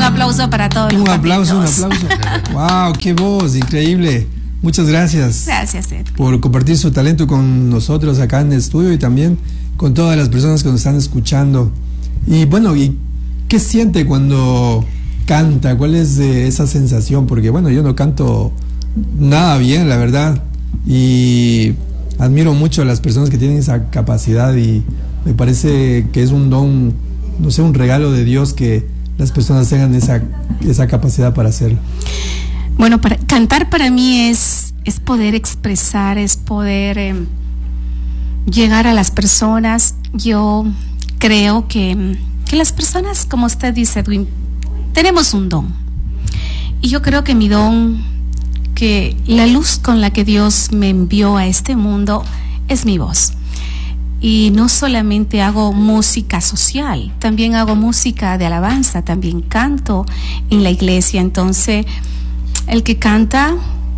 aplauso para todos. Un aplauso. Wow, qué voz, increíble. Muchas gracias. Gracias, Edwin, por compartir su talento con nosotros acá en el estudio y también con todas las personas que nos están escuchando. Y bueno, ¿y qué siente cuando canta? ¿Cuál es esa sensación? Porque bueno, yo no canto nada bien, la verdad. Y admiro mucho a las personas que tienen esa capacidad y me parece que es un don, no sé, un regalo de Dios que las personas tengan esa capacidad para hacerlo. Bueno, cantar para mí es poder expresar, es poder llegar a las personas. Yo creo que las personas, como usted dice, Edwin, tenemos un don. Y yo creo que mi don, que la luz con la que Dios me envió a este mundo es mi voz. Y no solamente hago música social, también hago música de alabanza, también canto en la iglesia. Entonces, el que canta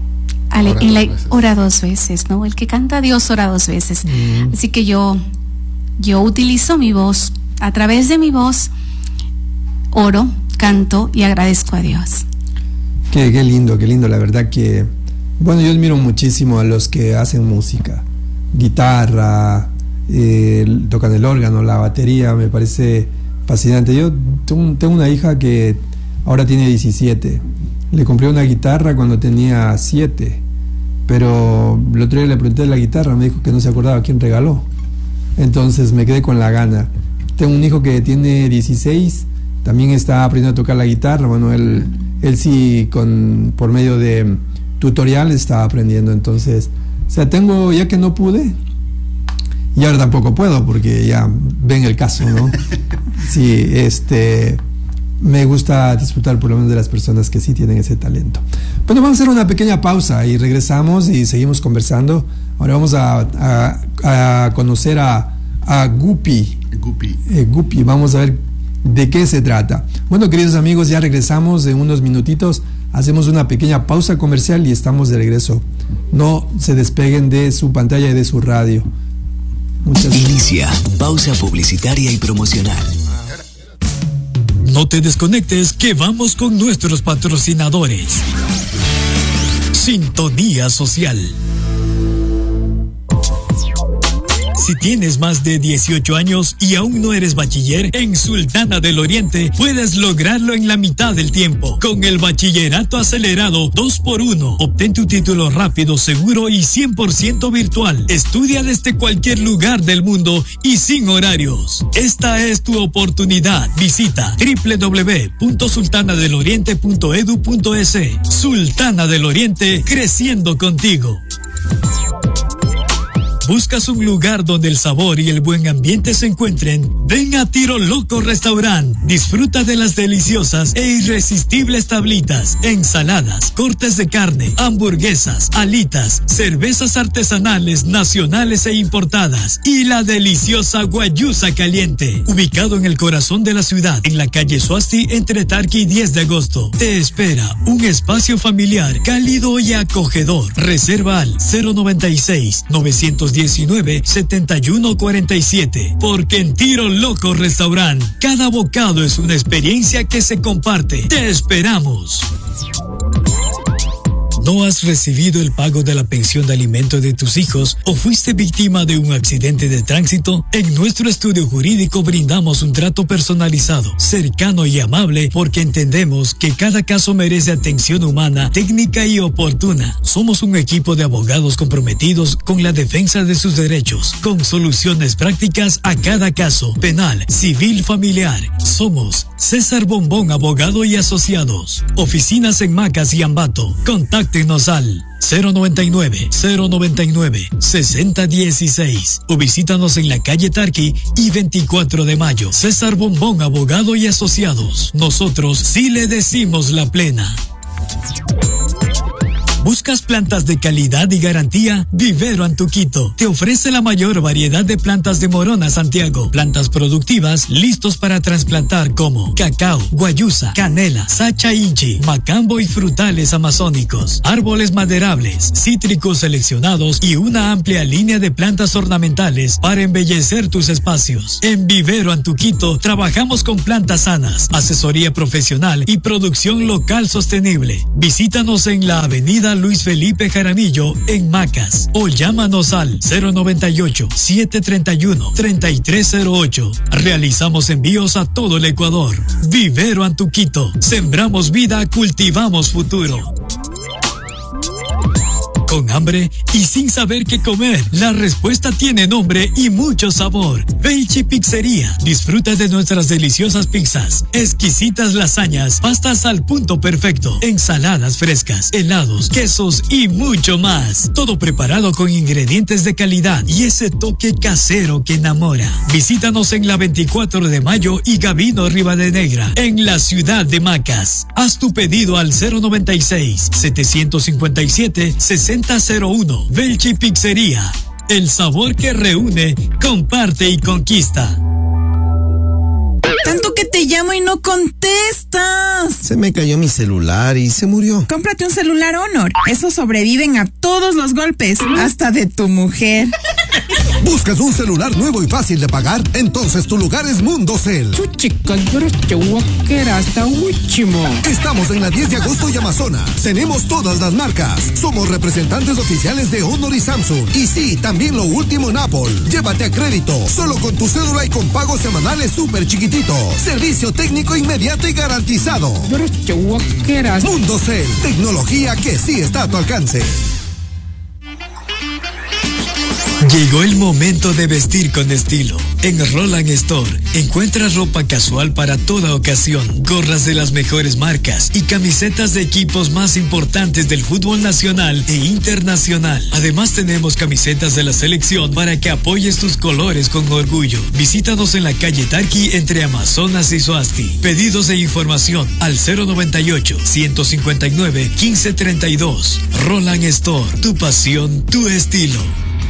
ora dos veces, ¿no? El que canta a Dios ora dos veces. Así que yo utilizo mi voz, a través de mi voz oro, canto y agradezco a Dios. Qué lindo, la verdad que, bueno, yo admiro muchísimo a los que hacen música, guitarra, tocan el órgano, la batería, me parece fascinante. Yo tengo una hija que ahora tiene 17, le compré una guitarra cuando tenía 7, pero el otro día le pregunté de la guitarra, me dijo que no se acordaba quién regaló, entonces me quedé con la gana. Tengo un hijo que tiene 16, también está aprendiendo a tocar la guitarra. Bueno, él sí, por medio de tutorial está aprendiendo. Entonces, o sea, tengo, ya que no pude, y ahora tampoco puedo, porque ya ven el caso, ¿no? Sí, me gusta disfrutar por lo menos de las personas que sí tienen ese talento. Bueno, vamos a hacer una pequeña pausa y regresamos y seguimos conversando. Ahora vamos a conocer a Guppy. Guppy, vamos a ver de qué se trata. Bueno, queridos amigos, ya regresamos en unos minutitos. Hacemos una pequeña pausa comercial y estamos de regreso. No se despeguen de su pantalla y de su radio. Inicia pausa publicitaria y promocional. No te desconectes, que vamos con nuestros patrocinadores. Sintonía Social. Si tienes más de 18 años y aún no eres bachiller, en Sultana del Oriente puedes lograrlo en la mitad del tiempo. Con el bachillerato acelerado 2x1, obtén tu título rápido, seguro y 100% virtual. Estudia desde cualquier lugar del mundo y sin horarios. Esta es tu oportunidad. Visita www.sultanadeloriente.edu.es. Sultana del Oriente, creciendo contigo. ¿Buscas un lugar donde el sabor y el buen ambiente se encuentren? Ven a Tiro Loco Restaurant. Disfruta de las deliciosas e irresistibles tablitas, ensaladas, cortes de carne, hamburguesas, alitas, cervezas artesanales, nacionales e importadas y la deliciosa guayusa caliente. Ubicado en el corazón de la ciudad, en la calle Suasti, entre Tarqui y 10 de agosto. Te espera un espacio familiar, cálido y acogedor. Reserva al 096-919-7147. Porque en Tiro Loco Restaurant, cada bocado es una experiencia que se comparte. Te esperamos. ¿No has recibido el pago de la pensión de alimento de tus hijos o fuiste víctima de un accidente de tránsito? En nuestro estudio jurídico brindamos un trato personalizado, cercano y amable, porque entendemos que cada caso merece atención humana, técnica y oportuna. Somos un equipo de abogados comprometidos con la defensa de sus derechos, con soluciones prácticas a cada caso, penal, civil, familiar. Somos César Bombón, abogado y asociados. Oficinas en Macas y Ambato. Contáctenos al 099-6016 o visítanos en la calle Tarqui y 24 de mayo. César Bombón, abogado y asociados. Nosotros sí le decimos la plena. ¿Buscas plantas de calidad y garantía? Vivero Antuquito te ofrece la mayor variedad de plantas de Morona, Santiago. Plantas productivas listos para trasplantar como cacao, guayusa, canela, sacha inchi, macambo y frutales amazónicos. Árboles maderables, cítricos seleccionados y una amplia línea de plantas ornamentales para embellecer tus espacios. En Vivero Antuquito trabajamos con plantas sanas, asesoría profesional y producción local sostenible. Visítanos en la avenida Luis Felipe Jaramillo en Macas o llámanos al 098-731-3308. Realizamos envíos a todo el Ecuador. Vivero Antuquito. Sembramos vida, cultivamos futuro. ¿Con hambre y sin saber qué comer? La respuesta tiene nombre y mucho sabor. Velchi Pizzería. Disfruta de nuestras deliciosas pizzas, exquisitas lasañas, pastas al punto perfecto, ensaladas frescas, helados, quesos y mucho más. Todo preparado con ingredientes de calidad y ese toque casero que enamora. Visítanos en la 24 de mayo y Gabino Rivadenegra, en la ciudad de Macas. Haz tu pedido al 096-757-6001. Velchi Pizzería. El sabor que reúne, comparte y conquista. Tanto que te llamo y no contestas. Se me cayó mi celular y se murió. Cómprate un celular Honor. Esos sobreviven a todos los golpes, hasta de tu mujer. ¿Buscas un celular nuevo y fácil de pagar? Entonces tu lugar es Mundocel. Estamos en la 10 de agosto y Amazonas. Tenemos todas las marcas. Somos representantes oficiales de Honor y Samsung. Y sí, también lo último en Apple. Llévate a crédito, solo con tu cédula y con pagos semanales súper chiquititos. Servicio técnico inmediato y garantizado. Mundocel, tecnología que sí está a tu alcance. Llegó el momento de vestir con estilo. En Roland Store encuentras ropa casual para toda ocasión, gorras de las mejores marcas y camisetas de equipos más importantes del fútbol nacional e internacional. Además tenemos camisetas de la selección para que apoyes tus colores con orgullo. Visítanos en la calle Tarqui entre Amazonas y Soasti. Pedidos e información al 098-159-1532. Roland Store, tu pasión, tu estilo.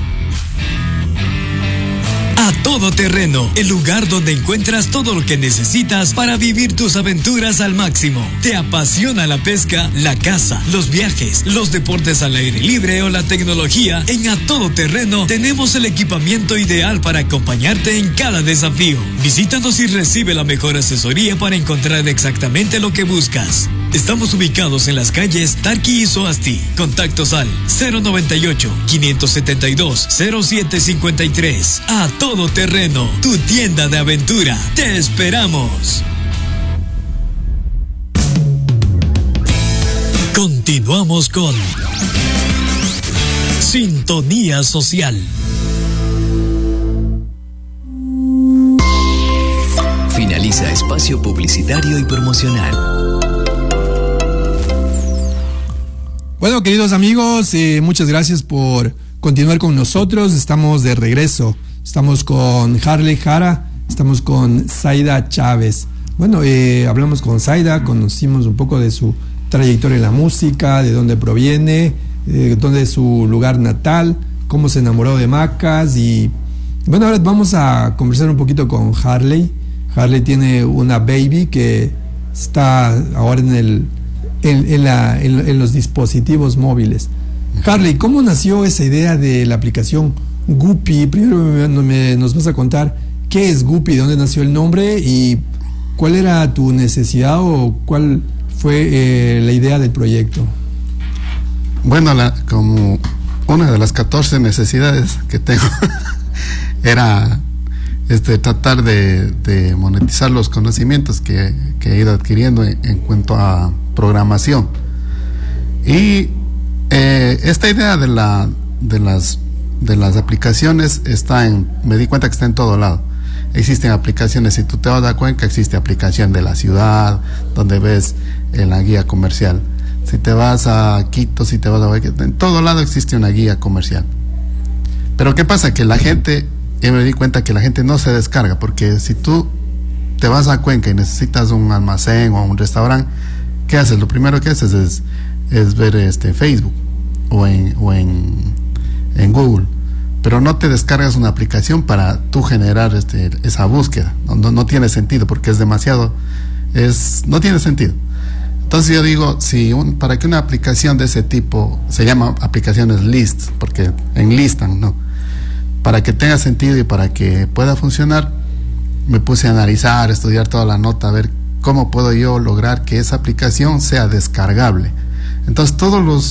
A Todo Terreno, el lugar donde encuentras todo lo que necesitas para vivir tus aventuras al máximo. ¿Te apasiona la pesca, la caza, los viajes, los deportes al aire libre o la tecnología? En A Todo Terreno tenemos el equipamiento ideal para acompañarte en cada desafío. Visítanos y recibe la mejor asesoría para encontrar exactamente lo que buscas. Estamos ubicados en las calles Tarqui y Soasti. Contactos al 098-572-0753. A Todo Terreno, tu tienda de aventura. Te esperamos. Continuamos con Sintonía Social. Finaliza espacio publicitario y promocional. Bueno, queridos amigos, muchas gracias por continuar con nosotros. Estamos de regreso. Estamos con Harley Jara, estamos con Zaida Chávez. Bueno, hablamos con Zaida, conocimos un poco de su trayectoria en la música, de dónde proviene, dónde es su lugar natal, cómo se enamoró de Macas. Y bueno, ahora vamos a conversar un poquito con Harley. Harley tiene una baby que está ahora en los dispositivos móviles. Harley, ¿cómo nació esa idea de la aplicación Guppy? Primero nos vas a contar qué es Guppy, de dónde nació el nombre y cuál era tu necesidad o cuál fue la idea del proyecto. Bueno, como una de las 14 necesidades que tengo era tratar de monetizar los conocimientos que he ido adquiriendo en cuanto a programación. Y esta idea de las aplicaciones me di cuenta que está en todo lado. Existen aplicaciones, si tú te vas a dar cuenta, existe aplicación de la ciudad, donde ves la guía comercial. Si te vas a Quito, si te vas a... En todo lado existe una guía comercial. Pero ¿qué pasa? Que la gente, yo me di cuenta que la gente no se descarga, porque si tú te vas a Cuenca y necesitas un almacén o un restaurante, ¿qué haces? Lo primero que haces es ver Facebook. en Google, pero no te descargas una aplicación para tú generar esa búsqueda. No tiene sentido, porque es demasiado, no tiene sentido. Entonces yo digo, para que una aplicación de ese tipo, se llama aplicaciones list, porque enlistan, ¿no? Para que tenga sentido y para que pueda funcionar, me puse a analizar, estudiar toda la nota, a ver cómo puedo yo lograr que esa aplicación sea descargable. Entonces todos los